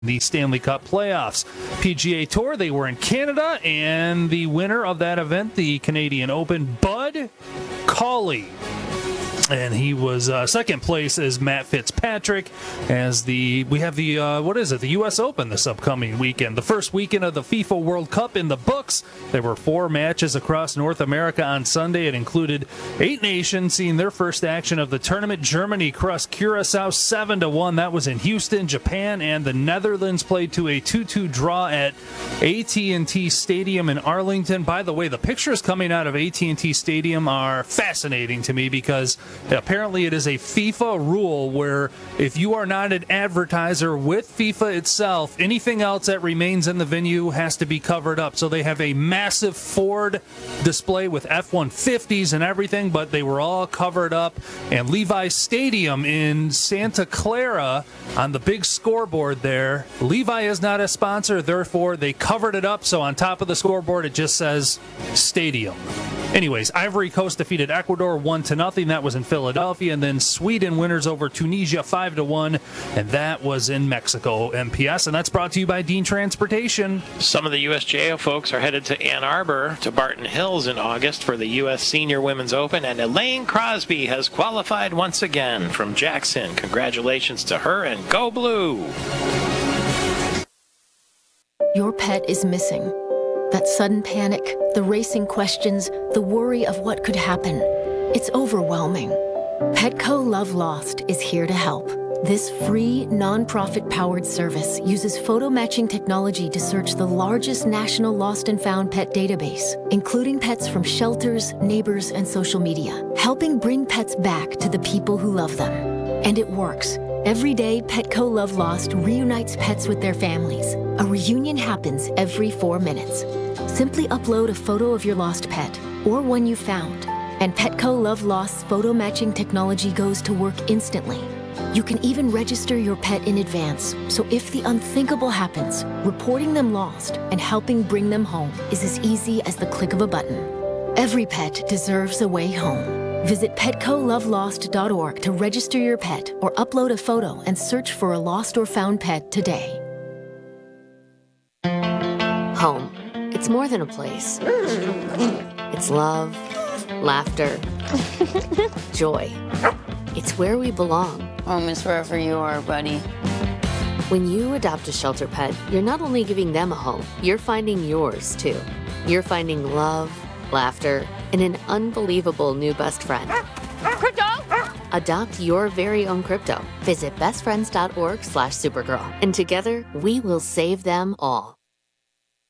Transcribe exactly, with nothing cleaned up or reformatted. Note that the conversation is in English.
the Stanley Cup playoffs. P G A Tour, they were in Canada, and the winner of that event, the Canadian Open, Bud Cauley. And he was uh, second place as Matt Fitzpatrick. As the we have the uh, what is it? The U S Open this upcoming weekend. The first weekend of the FIFA World Cup in the books. There were four matches across North America on Sunday. It included eight nations seeing their first action of the tournament. Germany crushed Curacao seven to one. That was in Houston. Japan and the Netherlands played to a two two draw at A T and T Stadium in Arlington. By the way, the pictures coming out of A T and T Stadium are fascinating to me because apparently it is a FIFA rule where if you are not an advertiser with FIFA itself, anything else that remains in the venue has to be covered up. So they have a massive Ford display with F one fifties and everything, but they were all covered up. And Levi's Stadium in Santa Clara, on the big scoreboard there, Levi is not a sponsor, therefore they covered it up. So on top of the scoreboard, it just says Stadium. Anyways, Ivory Coast defeated Ecuador one to nothing. That was in Philadelphia. And then Sweden winners over Tunisia five to one. And that was in Mexico, M P S. And that's brought to you by Dean Transportation. Some of the U S J O folks are headed to Ann Arbor to Barton Hills in August for the U S Senior Women's Open. And Elaine Crosby has qualified once again from Jackson. Congratulations to her and go blue. Your pet is missing. That sudden panic, the racing questions, the worry of what could happen. It's overwhelming. Petco Love Lost is here to help. This free, non-profit-powered service uses photo matching technology to search the largest national lost and found pet database, including pets from shelters, neighbors, and social media, helping bring pets back to the people who love them. And it works. Every day, Petco Love Lost reunites pets with their families. A reunion happens every four minutes. Simply upload a photo of your lost pet or one you found, and Petco Love Lost's photo matching technology goes to work instantly. You can even register your pet in advance, so if the unthinkable happens, reporting them lost and helping bring them home is as easy as the click of a button. Every pet deserves a way home. Visit petco love lost dot org to register your pet or upload a photo and search for a lost or found pet today. Home. It's more than a place. It's love, laughter, joy. It's where we belong. Home is wherever you are, buddy. When you adopt a shelter pet, you're not only giving them a home, you're finding yours too. You're finding love, laughter, and an unbelievable new best friend. Crypto! Adopt your very own crypto. Visit bestfriends dot org slash supergirl. And together, we will save them all.